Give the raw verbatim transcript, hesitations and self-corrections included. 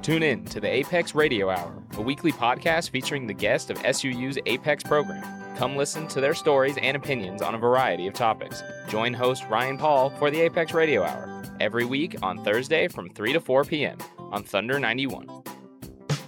Tune in to the Apex Radio Hour, a weekly podcast featuring the guests of S U U's Apex program. Come listen to their stories and opinions on a variety of topics. Join host Ryan Paul for the Apex Radio Hour every week on Thursday from three to four p.m. on Thunder ninety-one.